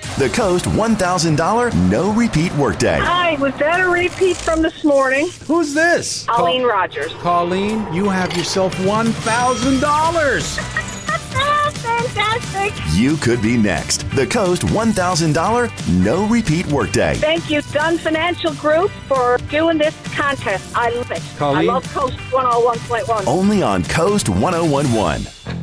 The Coast $1,000 no repeat workday. Hi, was that a repeat from this morning? Who's this? Colleen Rogers. Colleen, you have yourself $1,000. Fantastic. You could be next. The Coast $1,000 no repeat workday. Thank you, Dunn Financial Group, for doing this contest. I love it. Colleen? I love Coast 101.1. Only on Coast 1011.